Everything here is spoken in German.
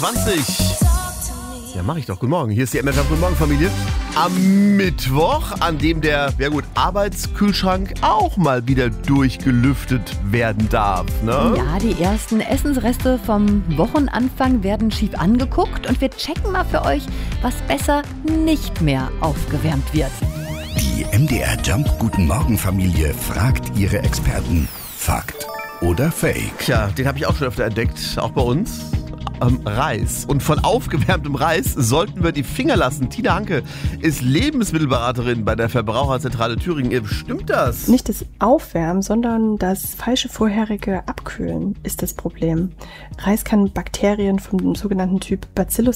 20. Ja, mache ich doch. Guten Morgen. Hier ist die MFM Guten Morgen Familie. Am Mittwoch, an dem der, Arbeitskühlschrank auch mal wieder durchgelüftet werden darf, ne? Ja, die ersten Essensreste vom Wochenanfang werden schief angeguckt und wir checken mal für euch, was besser nicht mehr aufgewärmt wird. Die MDR Jump Guten Morgen Familie fragt ihre Experten. Fakt oder Fake? Tja, den habe ich auch schon öfter entdeckt, auch bei uns. Reis. Und von aufgewärmtem Reis sollten wir die Finger lassen. Tina Hanke ist Lebensmittelberaterin bei der Verbraucherzentrale Thüringen. Stimmt das? Nicht das Aufwärmen, sondern das falsche vorherige Abkühlen ist das Problem. Reis kann Bakterien vom sogenannten Typ Bacillus